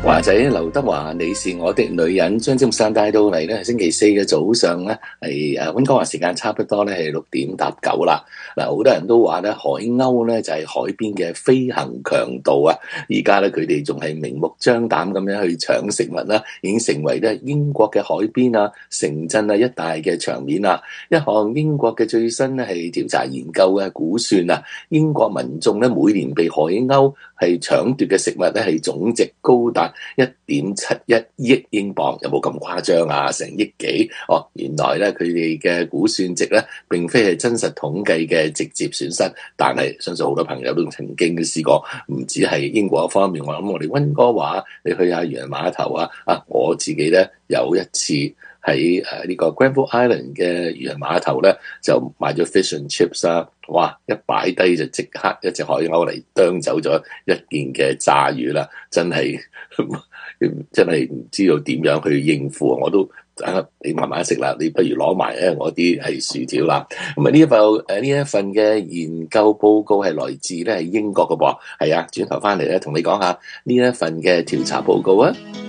華仔劉德華，你是我的女人，將節目上帶到嚟咧，係星期四嘅早上咧，係溫哥華時間差不多咧係6:09啦。嗱，好多人都話咧，海鷗咧就係海邊嘅飛行強盜啊！而家咧佢哋仲係明目張膽咁樣去搶食物啦，已經成為咧英國嘅海邊啊、城鎮啊一帶嘅場面啦。一項英國嘅最新咧係調查研究嘅估算啊，英國民眾咧每年被海鷗係搶奪嘅食物咧係總值高達1.71億英鎊，有冇咁誇張啊？成億幾？原來咧佢哋嘅估算值咧並非係真實統計嘅直接損失，但係相信好多朋友都曾經試過，唔止係英國方面，我諗我哋溫哥華，你去下漁人碼頭啊，我自己咧有一次喺呢個 Granville Island 嘅漁人碼頭咧，就買咗 fish and chips 啊，哇！一擺低就即刻一隻海鷗嚟啄走咗一件嘅炸魚啦，真係唔知道點樣去應付，我都你慢慢食啦，你不如攞埋我啲係薯條啦。咁呢一份嘅研究報告係來自咧係英國嘅噃，係啊，轉頭翻嚟咧同你講下呢一份嘅調查報告啊。